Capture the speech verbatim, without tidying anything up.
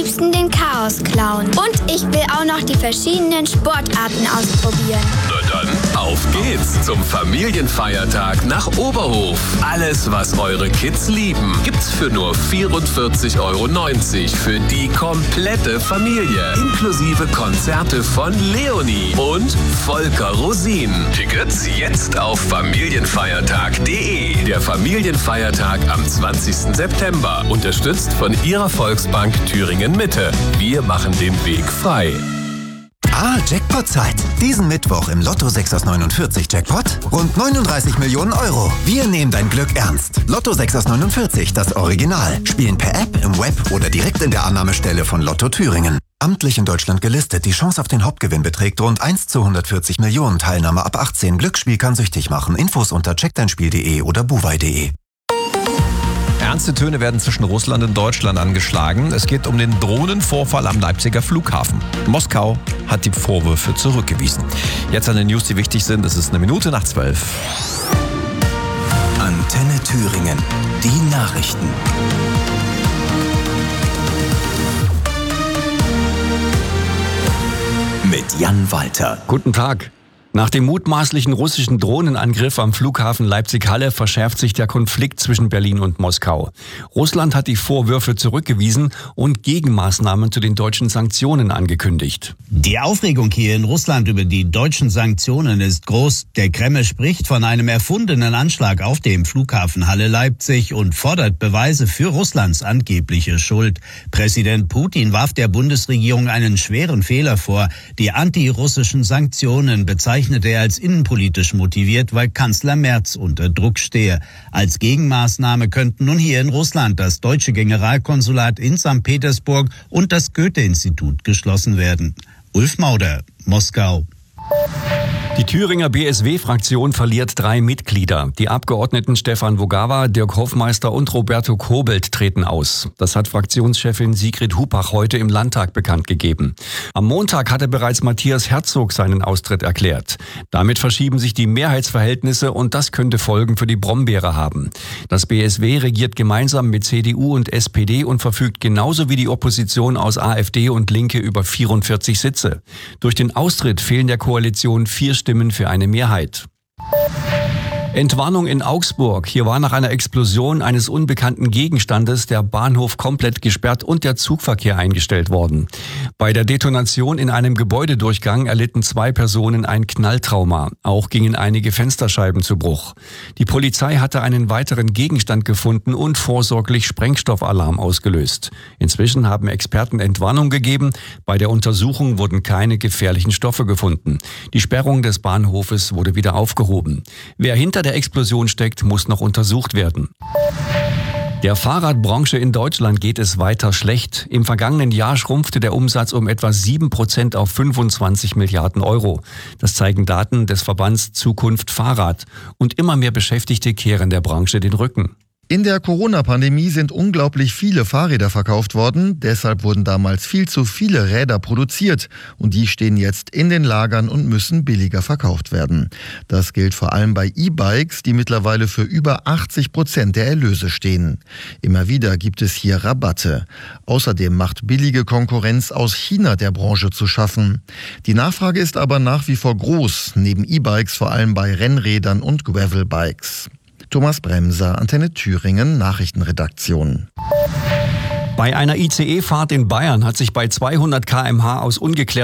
liebsten den Chaos-Clown. Und ich will auch noch die verschiedenen Sportarten ausprobieren. Na dann, auf geht's zum Familienfeiertag nach Oberhof. Alles, was eure Kids lieben, gibt's für nur vierundvierzig Euro neunzig für die komplette Familie. Inklusive Konzerte von Leonie und Volker Rosin. Tickets jetzt auf familienfeiertag punkt de. Der Familienfeiertag am zwanzigsten September. Unterstützt von Ihrer Volksbank Thüringen Mitte. Wir machen den Weg frei. Ah, Jackpot-Zeit. Diesen Mittwoch im Lotto sechs aus neunundvierzig Jackpot rund neununddreißig Millionen Euro. Wir nehmen dein Glück ernst. Lotto sechs aus neunundvierzig, das Original. Spielen per App, im Web oder direkt in der Annahmestelle von Lotto Thüringen. Amtlich in Deutschland gelistet. Die Chance auf den Hauptgewinn beträgt rund eins zu hundertvierzig Millionen. Teilnahme ab achtzehn. Glücksspiel kann süchtig machen. Infos unter check dein spiel punkt de oder buwei punkt de. Ernste Töne werden zwischen Russland und Deutschland angeschlagen. Es geht um den Drohnenvorfall am Leipziger Flughafen. Moskau hat die Vorwürfe zurückgewiesen. Jetzt an den News, die wichtig sind. Es ist eine Minute nach zwölf. Antenne Thüringen. Die Nachrichten. Mit Jan Walter. Guten Tag. Nach dem mutmaßlichen russischen Drohnenangriff am Flughafen Leipzig-Halle verschärft sich der Konflikt zwischen Berlin und Moskau. Russland hat die Vorwürfe zurückgewiesen und Gegenmaßnahmen zu den deutschen Sanktionen angekündigt. Die Aufregung hier in Russland über die deutschen Sanktionen ist groß. Der Kreml spricht von einem erfundenen Anschlag auf dem Flughafen Halle-Leipzig und fordert Beweise für Russlands angebliche Schuld. Präsident Putin warf der Bundesregierung einen schweren Fehler vor. Die antirussischen Sanktionen bezeichnet er als innenpolitisch motiviert, weil Kanzler Merz unter Druck stehe. Als Gegenmaßnahme könnten nun hier in Russland das deutsche Generalkonsulat in Sankt Petersburg und das Goethe-Institut geschlossen werden. Ulf Mauder, Moskau. Die Thüringer B S W-Fraktion verliert drei Mitglieder. Die Abgeordneten Stefan Vogawa, Dirk Hofmeister und Roberto Kobelt treten aus. Das hat Fraktionschefin Sigrid Hupach heute im Landtag bekannt gegeben. Am Montag hatte bereits Matthias Herzog seinen Austritt erklärt. Damit verschieben sich die Mehrheitsverhältnisse und das könnte Folgen für die Brombeere haben. Das B S W regiert gemeinsam mit C D U und S P D und verfügt genauso wie die Opposition aus AfD und Linke über vierundvierzig Sitze. Durch den Austritt fehlen der Koalition vier Stimmen für eine Mehrheit. Entwarnung in Augsburg. Hier war nach einer Explosion eines unbekannten Gegenstandes der Bahnhof komplett gesperrt und der Zugverkehr eingestellt worden. Bei der Detonation in einem Gebäudedurchgang erlitten zwei Personen ein Knalltrauma. Auch gingen einige Fensterscheiben zu Bruch. Die Polizei hatte einen weiteren Gegenstand gefunden und vorsorglich Sprengstoffalarm ausgelöst. Inzwischen haben Experten Entwarnung gegeben. Bei der Untersuchung wurden keine gefährlichen Stoffe gefunden. Die Sperrung des Bahnhofes wurde wieder aufgehoben. Wer hinter der Explosion steckt, muss noch untersucht werden. Der Fahrradbranche in Deutschland geht es weiter schlecht. Im vergangenen Jahr schrumpfte der Umsatz um etwa sieben Prozent auf fünfundzwanzig Milliarden Euro. Das zeigen Daten des Verbands Zukunft Fahrrad. Und immer mehr Beschäftigte kehren der Branche den Rücken. In der Corona-Pandemie sind unglaublich viele Fahrräder verkauft worden. Deshalb wurden damals viel zu viele Räder produziert. Und die stehen jetzt in den Lagern und müssen billiger verkauft werden. Das gilt vor allem bei E-Bikes, die mittlerweile für über achtzig Prozent der Erlöse stehen. Immer wieder gibt es hier Rabatte. Außerdem macht billige Konkurrenz aus China der Branche zu schaffen. Die Nachfrage ist aber nach wie vor groß, neben E-Bikes vor allem bei Rennrädern und Gravelbikes. Thomas Bremser, Antenne Thüringen, Nachrichtenredaktion. Bei einer I C E-Fahrt in Bayern hat sich bei zweihundert Kilometer pro Stunde aus ungeklärten